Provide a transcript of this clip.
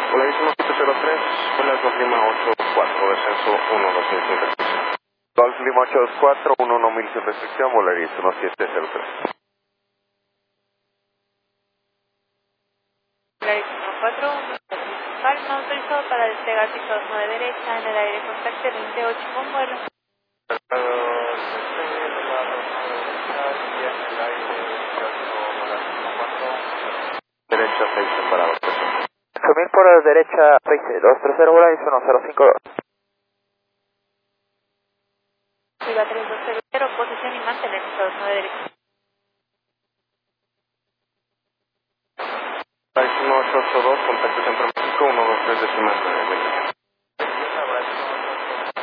Volarísimo 703, vuelas Golf Lima 84, descenso 1, 2000 sin restricción. Golf Lima 824, 11 sin restricción, Volaris 1703. Volarísimo 4, no autorizado para despegar piso 9 derecha en el aire, contacte 28 con vuelo. Derecha 6 separado. 8000 por derecha 6230, Volaris 1052. Viva 3200, posición y mantener piso 9 derecha. Volarísimo 882, contacto Centro México 123 decimal.